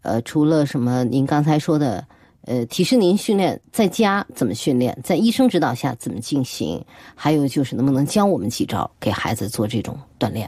除了什么您刚才说的体适能训练在家怎么训练，在医生指导下怎么进行，还有就是能不能教我们几招给孩子做这种锻炼？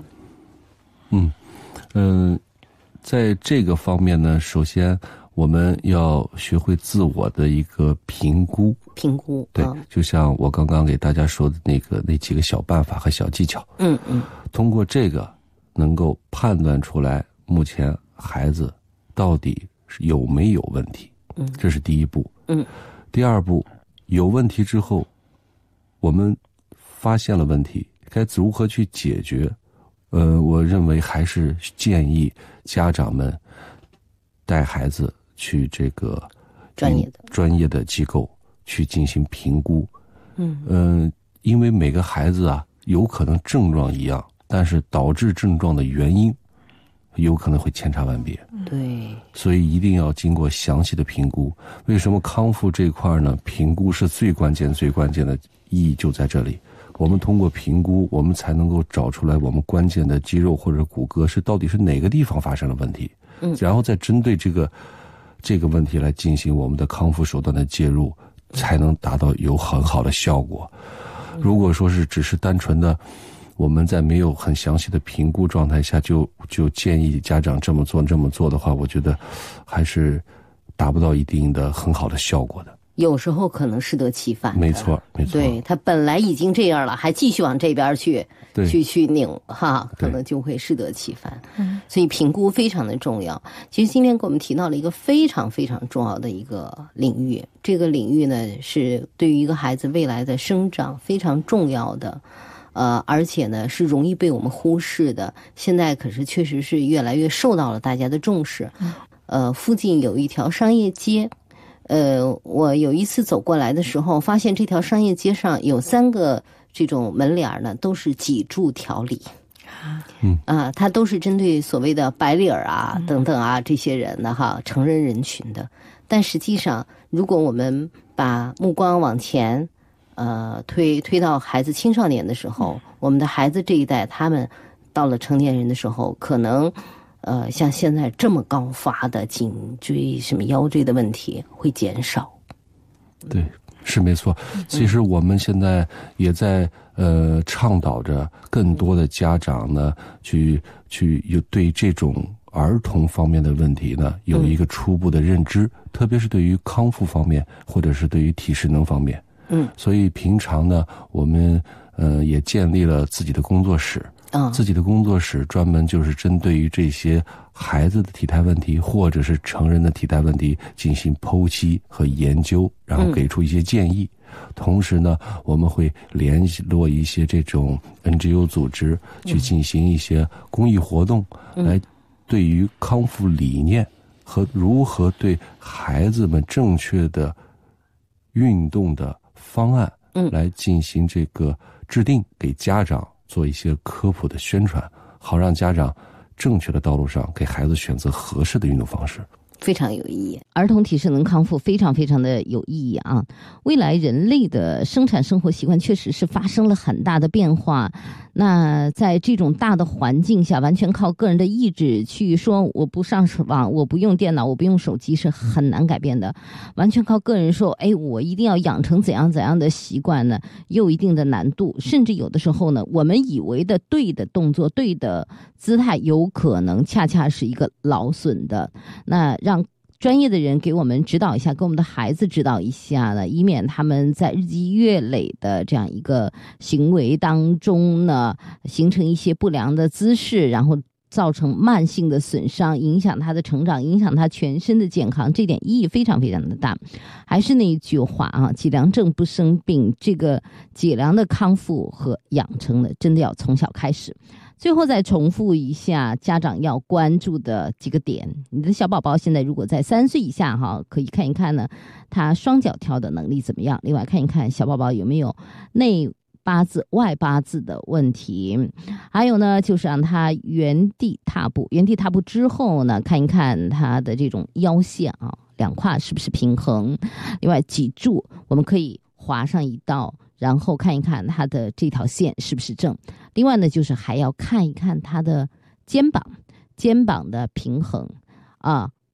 在这个方面呢，首先我们要学会自我的一个评估。对，就像我刚刚给大家说的那几个小办法和小技巧。通过这个能够判断出来目前孩子到底是有没有问题。这是第一步。第二步，有问题之后，我们发现了问题，该如何去解决？我认为还是建议家长们带孩子去这个专业的机构去进行评估。因为每个孩子啊，有可能症状一样，但是导致症状的原因有可能会千差万别。 对， 所以一定要经过详细的评估。为什么康复这块呢？评估是最关键的意义就在这里。我们通过评估，我们才能够找出来我们关键的肌肉或者骨骼到底是哪个地方发生了问题，然后再针对这个问题来进行我们的康复手段的介入，才能达到有很好的效果。如果说是只是单纯的我们在没有很详细的评估状态下就建议家长这么做的话，我觉得还是达不到一定的很好的效果的。 有时候可能适得其反。 没错。 对，他本来已经这样了，还继续往这边去拧哈，可能就会适得其反。所以评估非常的重要。其实今天给我们提到了一个非常非常重要的一个领域，这个领域呢是对于一个孩子未来的生长非常重要的。而且呢是容易被我们忽视的，现在可是确实是越来越受到了大家的重视。附近有一条商业街，我有一次走过来的时候，发现这条商业街上有3个这种门脸呢，都是脊柱调理。它都是针对所谓的白领啊等等啊这些人的哈，成人人群的。但实际上，如果我们把目光往前推到孩子青少年的时候，我们的孩子这一代，他们到了成年人的时候，可能像现在这么高发的颈椎什么腰椎的问题会减少。 对，是没错。其实我们现在也在倡导着更多的家长呢去有对这种儿童方面的问题呢有一个初步的认知，特别是对于康复方面或者是对于体适能方面。所以平常呢，我们也建立了自己的工作室。自己的工作室专门就是针对于这些孩子的体态问题或者是成人的体态问题进行剖析和研究，然后给出一些建议。同时呢，我们会联络一些这种 NGO 组织去进行一些公益活动，来对于康复理念和如何对孩子们正确的运动的方案来进行这个制定，给家长做一些科普的宣传，好让家长正确的道路上给孩子选择合适的运动方式。 非常有意义，儿童体适能康复非常非常的有意义啊！未来人类的生产生活习惯确实是发生了很大的变化。那在这种大的环境下，完全靠个人的意志去说我不上网，我不用电脑，我不用手机是很难改变的。完全靠个人说，我一定要养成怎样怎样的习惯呢，也有一定的难度。甚至有的时候呢，我们以为的对的动作、对的姿态，有可能恰恰是一个劳损的。那让专业的人给我们指导一下，给我们的孩子指导一下呢，以免他们在日积月累的这样一个行为当中呢，形成一些不良的姿势，然后造成慢性的损伤，影响他的成长，影响他全身的健康，这点意义非常非常的大。还是那一句话啊，脊梁症不生病，这个脊梁的康复和养成呢，真的要从小开始。最后再重复一下家长要关注的几个点。你的小宝宝现在如果在3岁以下可以看一看呢，他双脚跳的能力怎么样。另外看一看小宝宝有没有内八字外八字的问题。还有呢，就是让他原地踏步之后呢，看一看他的这种腰线两胯是不是平衡。另外脊柱我们可以划上一道，然后看一看他的这条线是不是正。另外呢，就是还要看一看他的肩膀的平衡